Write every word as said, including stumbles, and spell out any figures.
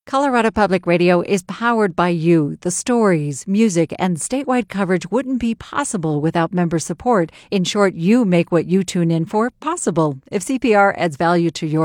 Colorado Public Radio is powered by you. The stories, music, and statewide coverage wouldn't be possible without member support. In short, you make what you tune in for possible. If C P R adds value to your